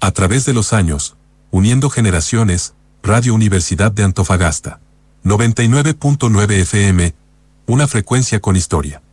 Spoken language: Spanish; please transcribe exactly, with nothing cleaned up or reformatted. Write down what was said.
A través de los años, uniendo generaciones, Radio Universidad de Antofagasta. noventa y nueve punto nueve F M, una frecuencia con historia.